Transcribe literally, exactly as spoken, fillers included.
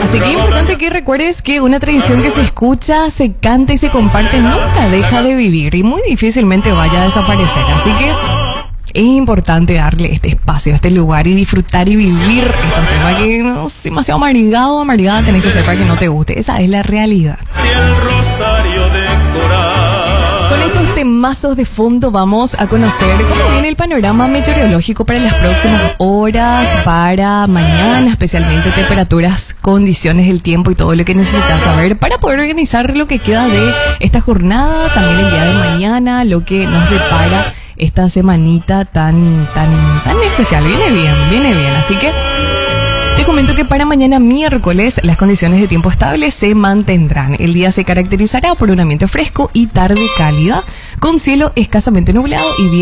Así que es importante que recuerdes que una tradición que se escucha, se canta y se comparte nunca deja de vivir y muy difícilmente vaya a desaparecer. Así que es importante darle este espacio, este lugar y disfrutar y vivir estos temas que no es demasiado amargado o amargada tenés que ser para que no te guste. Esa es la realidad. Si el rosario de coral. Con estos temazos de fondo vamos a conocer cómo viene el panorama meteorológico para las próximas horas, para mañana, especialmente temperaturas, condiciones del tiempo y todo lo que necesitas saber para poder organizar lo que queda de esta jornada, también el día de mañana, lo que nos depara esta semanita tan, tan, tan especial. Viene bien, viene bien. Así que te comento que para mañana miércoles las condiciones de tiempo estable se mantendrán. El día se caracterizará por un ambiente fresco y tarde cálida, con cielo escasamente nublado y bien